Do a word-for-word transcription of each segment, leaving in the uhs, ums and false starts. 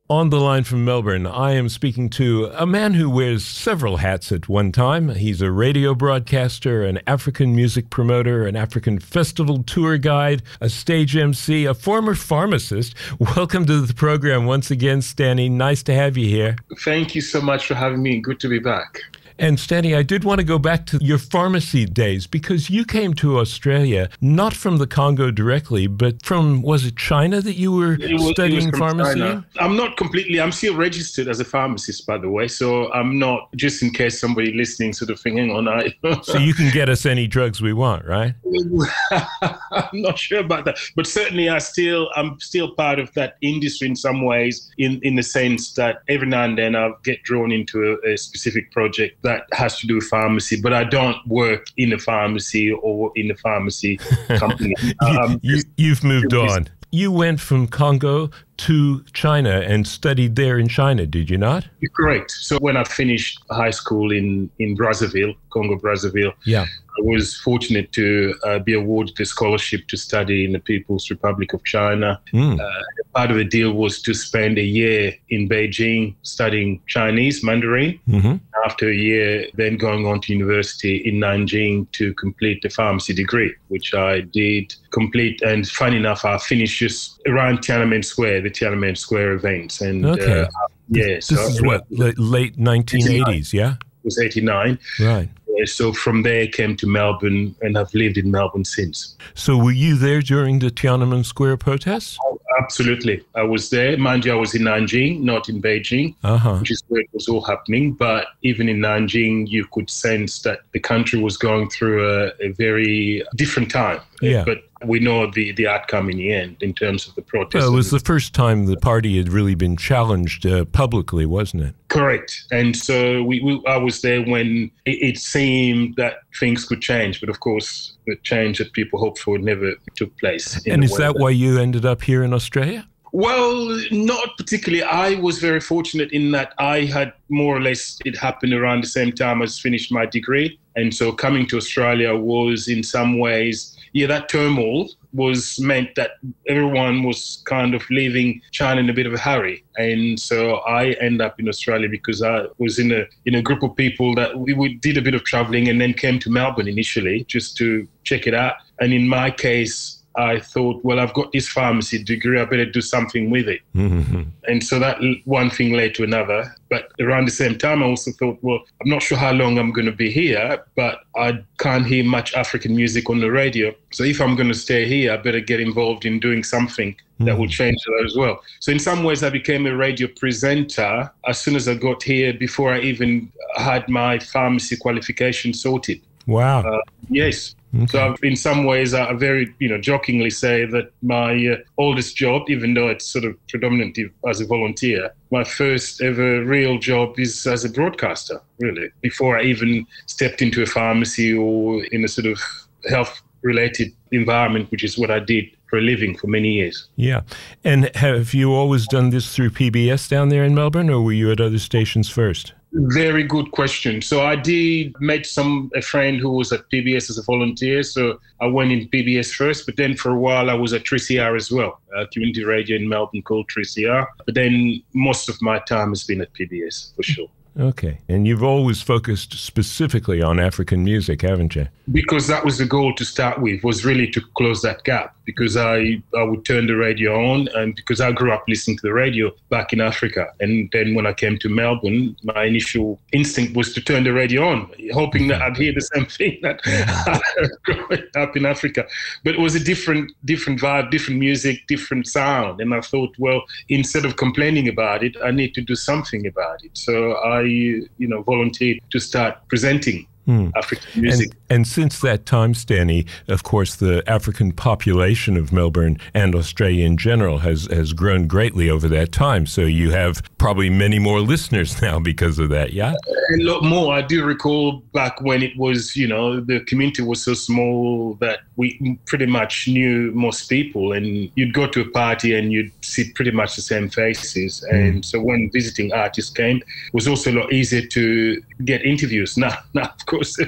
On the line from Melbourne, I am speaking to a man who wears several hats at one time. He's a radio broadcaster, an African music promoter, an African festival tour guide, a stage M C, a former pharmacist. Welcome to the program once again, Stanny. Nice to have you here. Thank you so much for having me. Good to be back. And Stanny, I did want to go back to your pharmacy days because you came to Australia not from the Congo directly, but from, was it China that you were it was, studying it was pharmacy China. in? I'm not completely, I'm still registered as a pharmacist, by the way, so I'm not, just in case somebody listening sort of thinking, on I. So you can get us any drugs we want, right? I'm not sure about that, but certainly I still, I'm still part of that industry in some ways, in, in the sense that every now and then I'll get drawn into a, a specific project that has to do with pharmacy, but I don't work in a pharmacy or in a pharmacy company. Um, you, you've moved on. You went from Congo to China and studied there in China, did you not? Correct. So when I finished high school in, in Brazzaville, Congo Brazzaville, yeah. I was fortunate to uh, be awarded a scholarship to study in the People's Republic of China. Mm. Uh, part of the deal was to spend a year in Beijing studying Chinese, Mandarin. Mm-hmm. After a year, then going on to university in Nanjing to complete the pharmacy degree, which I did complete. And funny enough, I finished just around Tiananmen Square, the Tiananmen Square events. And okay. uh, yeah, this so, is what, late nineteen eighties, yeah? It was eighty-nine. Right. So from there, I came to Melbourne and I've lived in Melbourne since. So were you there during the Tiananmen Square protests? Oh, absolutely. I was there. Mind you, I was in Nanjing, not in Beijing, uh-huh. which is where it was all happening. But even in Nanjing, you could sense that the country was going through a, a very different time. Yeah. But we know the, the outcome in the end in terms of the protest. Well, it was the first time the party had really been challenged uh, publicly, wasn't it? Correct. And so we, we I was there when it, it seemed that things could change. But of course, the change that people hoped for never took place. And is that why you ended up here in Australia? Well, not particularly. I was very fortunate in that I had more or less, it happened around the same time as finished my degree. And so coming to Australia was in some ways, yeah, that turmoil was meant that everyone was kind of leaving China in a bit of a hurry. And so I ended up in Australia because I was in a in a group of people that we, we did a bit of traveling and then came to Melbourne initially just to check it out. And in my case, I thought, well, I've got this pharmacy degree, I better do something with it. Mm-hmm. And so that one thing led to another. But around the same time, I also thought, well, I'm not sure how long I'm going to be here, but I can't hear much African music on the radio. So if I'm going to stay here, I better get involved in doing something that mm-hmm. will change that as well. So in some ways, I became a radio presenter as soon as I got here, before I even had my pharmacy qualification sorted. Wow. Uh, yes. Okay. So I've, in some ways, I very, you know, jokingly say that my uh, oldest job, even though it's sort of predominantly as a volunteer, my first ever real job is as a broadcaster, really, before I even stepped into a pharmacy or in a sort of health-related environment, which is what I did for a living for many years. Yeah. And have you always done this through P B S down there in Melbourne, or were you at other stations first? Very good question. So I did met some a friend who was at P B S as a volunteer. So I went in P B S first, but then for a while I was at three C R as well, a community radio in Melbourne called three C R. But then most of my time has been at P B S for sure. Okay. And you've always focused specifically on African music, haven't you? Because that was the goal to start with, was really to close that gap. Because I, I would turn the radio on, and because I grew up listening to the radio back in Africa. And then when I came to Melbourne, my initial instinct was to turn the radio on, hoping that I'd hear the same thing that I heard growing up in Africa. But it was a different, different vibe, different music, different sound. And I thought, well, instead of complaining about it, I need to do something about it. So I, you know, volunteered to start presenting Hmm. African music. And, and since that time, Stanny, of course, the African population of Melbourne and Australia in general has, has grown greatly over that time. So you have probably many more listeners now because of that, yeah? A lot more. I do recall back when it was, you know, the community was so small that we pretty much knew most people, and you'd go to a party and you'd see pretty much the same faces. Mm. And so when visiting artists came, it was also a lot easier to get interviews. Now, now of course,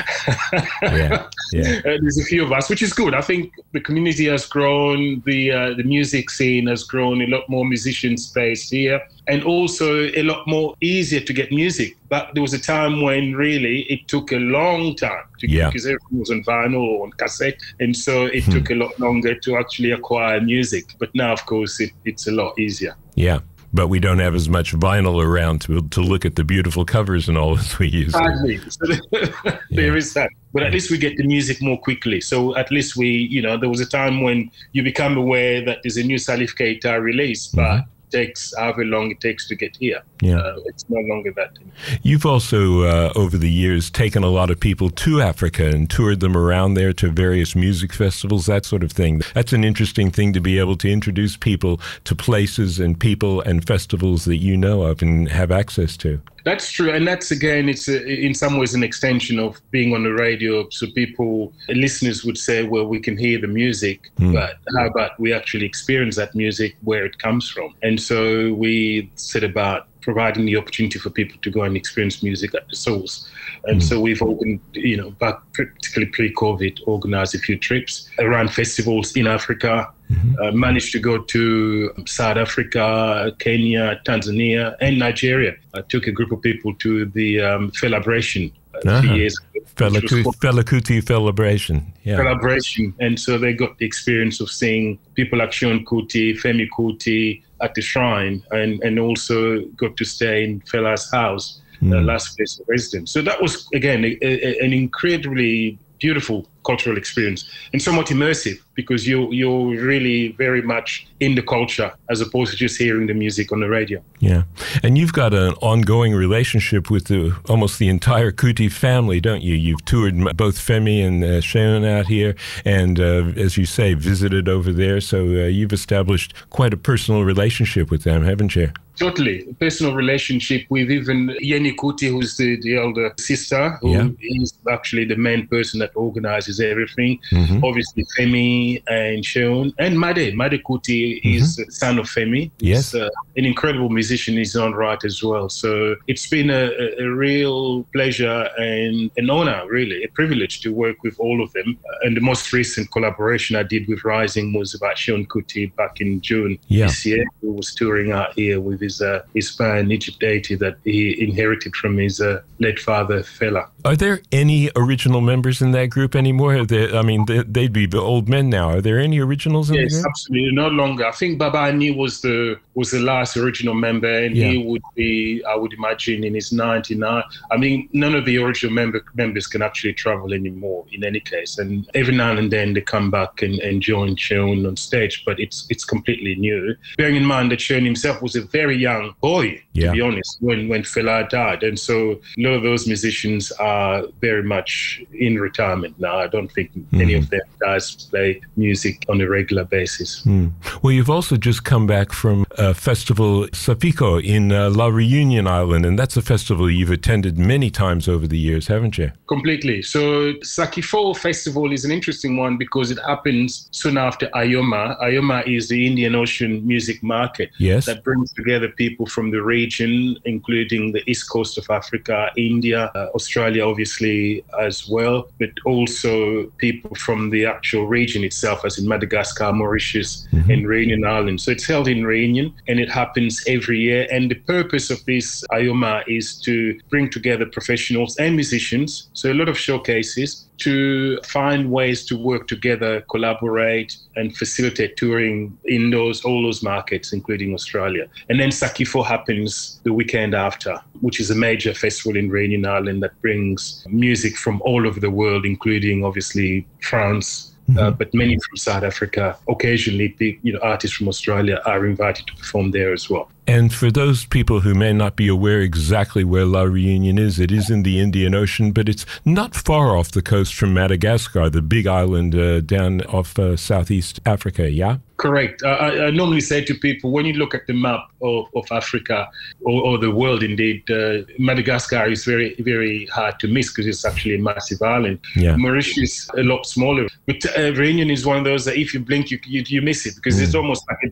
yeah, yeah. Uh, there's a few of us, which is good. I think the community has grown, the uh, the music scene has grown, a lot more musician space here, and also a lot more easier to get music. But there was a time when really it took a long time to, yeah. because everything was on vinyl or on cassette, and so it hmm. took a lot longer to actually acquire music. But now, of course, it, it's a lot easier. Yeah. But we don't have as much vinyl around to to look at the beautiful covers and all as we used to. Exactly. So there yeah. is that. But at least we get the music more quickly. So at least we, you know, there was a time when you become aware that there's a new Salif Keita release, but mm-hmm. it takes however long it takes to get here. Yeah. Uh, it's no longer that. You've also, uh, over the years, taken a lot of people to Africa and toured them around there to various music festivals, that sort of thing. That's an interesting thing to be able to introduce people to places and people and festivals that you know of and have access to. That's true. And that's, again, it's a, in some ways an extension of being on the radio. So people, listeners would say, well, we can hear the music, mm. but how about we actually experience that music where it comes from? And so we set about providing the opportunity for people to go and experience music at the source. And mm. so we've opened, you know, back particularly pre-COVID, organized a few trips around festivals in Africa, mm-hmm. uh, managed to go to South Africa, Kenya, Tanzania, and Nigeria. I took a group of people to the um, Felabration a uh-huh. few years ago. Fela, Fela Kuti Felabration. Yeah. Felabration. And so they got the experience of seeing people like Seun Kuti, Femi Kuti at the shrine, and, and also got to stay in Fela's house, mm. uh, last place of residence. So that was, again, a, a, an incredibly beautiful cultural experience and somewhat immersive, because you, you're really very much in the culture as opposed to just hearing the music on the radio. Yeah. And you've got an ongoing relationship with the, almost the entire Kuti family, don't you? You've toured both Femi and uh, Seun out here and, uh, as you say, visited over there. So uh, you've established quite a personal relationship with them, haven't you? Totally. A personal relationship with even Yeni Kuti, who's the, the elder sister, who yeah. is actually the main person that organizes everything. Mm-hmm. Obviously, Femi and Seun, and Made. Made Kuti mm-hmm. is the son of Femi. Yes. He's uh, an incredible musician in his own right as well. So it's been a, a real pleasure and an honor, really, a privilege to work with all of them. And the most recent collaboration I did with Rising was about Seun Kuti back in June yeah. this year, who was touring out here with his His, uh, his band, Egypt eighty, that he inherited from his uh, late father, Fela. Are there any original members in that group anymore? They, I mean, they, they'd be old men now. Are there any originals in yes, the group? Yes, absolutely. No longer. I think Baba Ani was the was the last original member, and yeah. he would be, I would imagine, in his ninety-nine. I mean, none of the original member, members can actually travel anymore, in any case. And every now and then they come back and, and join Seun on stage, but it's it's completely new. Bearing in mind that Seun himself was a very young boy, yeah. to be honest, when, when Fela died. And so a lot of those musicians are very much in retirement now. I don't think mm. any of them guys play music on a regular basis. Mm. Well, you've also just come back from a festival, Safiko, in uh, La Reunion Island, and that's a festival you've attended many times over the years, haven't you? Completely. So Sakifo Festival is an interesting one because it happens soon after Ayoma. Ayoma is the Indian Ocean music market yes. that brings together people from the region, including the east coast of Africa, India, uh, Australia, obviously, as well, but also people from the actual region itself, as in Madagascar, Mauritius, mm-hmm. and Reunion Island. So it's held in Reunion, and it happens every year. And the purpose of this Ayoma is to bring together professionals and musicians, so a lot of showcases, to find ways to work together, collaborate, and facilitate touring in those all those markets, including Australia. And then Sakifo happens the weekend after, which is a major festival in Reunion Island that brings music from all over the world, including obviously France, mm-hmm. uh, but many from South Africa. Occasionally, big, you know, artists from Australia are invited to perform there as well. And for those people who may not be aware exactly where La Reunion is, it is in the Indian Ocean, but it's not far off the coast from Madagascar, the big island uh, down off uh, Southeast Africa, yeah? Correct. Uh, I, I normally say to people, when you look at the map of, of Africa, or, or the world indeed, uh, Madagascar is very, very hard to miss because it's actually a massive island. Yeah. Mauritius, a lot smaller. But uh, Reunion is one of those that if you blink, you you, you miss it because mm. it's almost like a dot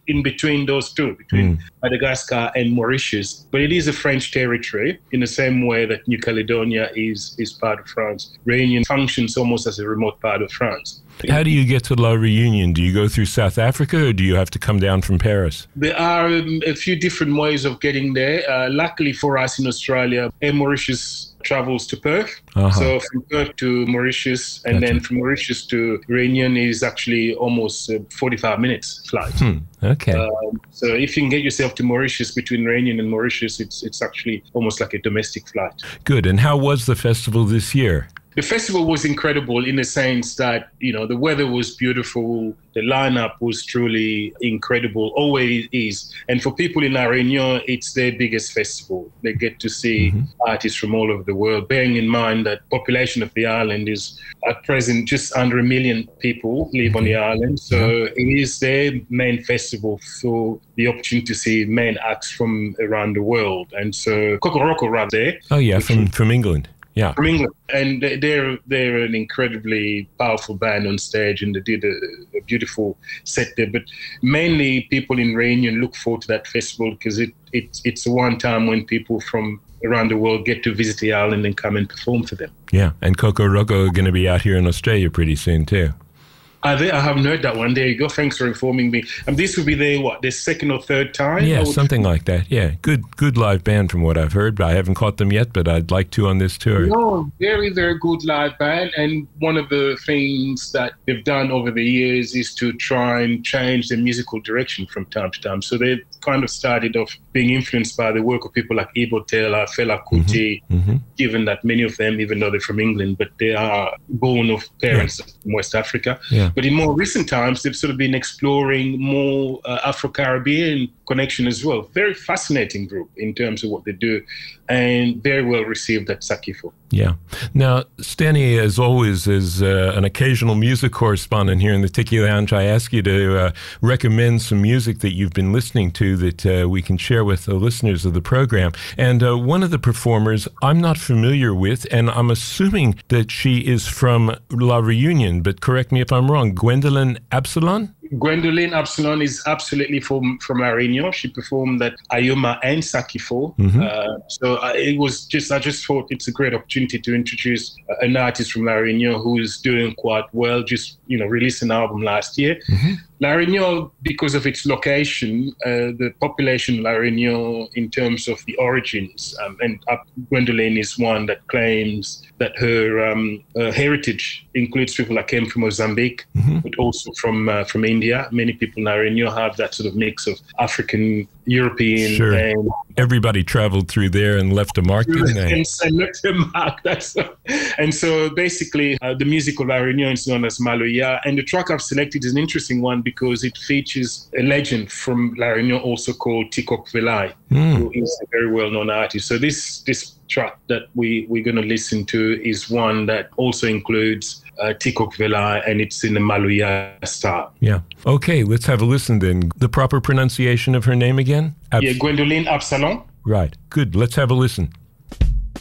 in between those two, between mm. Madagascar and Mauritius. But it is a French territory in the same way that New Caledonia is, is part of France. Réunion functions almost as a remote part of France. How do you get to La Réunion? Do you go through South Africa or do you have to come down from Paris? There are um, a few different ways of getting there. Uh, luckily for us in Australia, Air Mauritius travels to Perth. Uh-huh. So from Perth to Mauritius and gotcha. Then from Mauritius to Réunion is actually almost a forty-five minutes flight. Hmm. Okay. Um, so if you can get yourself to Mauritius, between Réunion and Mauritius, it's it's actually almost like a domestic flight. Good. And how was the festival this year? The festival was incredible in the sense that, you know, the weather was beautiful. The lineup was truly incredible, always is. And for people in La Réunion, it's their biggest festival. They get to see mm-hmm. artists from all over the world, bearing in mind that population of the island is at present just under a million people live on the island. So yeah. it is their main festival for the opportunity to see main acts from around the world. And so Kokoroko ran there. Oh, yeah, from, from England. Yeah. From England. And they're they're an incredibly powerful band on stage, and they did a, a beautiful set there. But mainly people in Réunion look forward to that festival because it, it, it's a one time when people from around the world get to visit the island and come and perform for them. Yeah, and Kokoroko are going to be out here in Australia pretty soon too. Uh, they, I haven't heard that one. There you go. Thanks for informing me. And this will be their, what, their second or third time? Yeah, something like that. Yeah, good good live band from what I've heard. I haven't caught them yet, but I'd like to on this tour. No, very, very good live band. And one of the things that they've done over the years is to try and change their musical direction from time to time. So they've kind of started off being influenced by the work of people like Ibo Taylor, Fela Kuti, mm-hmm. Mm-hmm. given that many of them, even though they're from England, but they are born of parents yeah. from West Africa. Yeah. But in more recent times, they've sort of been exploring more uh, Afro-Caribbean connection as well. Very fascinating group in terms of what they do, and very well received at Sakifo. Yeah. Now, Stanley, as always, is uh, an occasional music correspondent here in the Tiki Lounge. I ask you to uh, recommend some music that you've been listening to that uh, we can share with the listeners of the program. And uh, one of the performers I'm not familiar with, and I'm assuming that she is from La Réunion, but correct me if I'm wrong, Gwendoline Absalon? Gwendoline Absalon is absolutely from, from La Réunion. She performed at Ayoma and Sakifo. Mm-hmm. Uh, so uh, it was just, I just thought it's a great opportunity to introduce uh, an artist from La Réunion who is doing quite well, just, you know, released an album last year. Mm-hmm. La Réunion, because of its location, uh, the population of La Réunion in terms of the origins, um, and uh, Gwendoline is one that claims that her, um, her heritage includes people that came from Mozambique, mm-hmm. but also from uh, from India. Many people in La Réunion have that sort of mix of African, European. Sure. And everybody traveled through there and left a mark, didn't they? And, and left a mark. That's and so basically, uh, the music of La Réunion is known as Maloya, and the track I've selected is an interesting one because it features a legend from La Réunion also called Tikok Velai, mm. who is a very well-known artist. So this this track that we, we're going to listen to is one that also includes uh, Tikok Velai, and it's in the Maloya style. Yeah. Okay, let's have a listen then. The proper pronunciation of her name again? Abs- yeah, Gwendoline Absalon. Right. Good. Let's have a listen.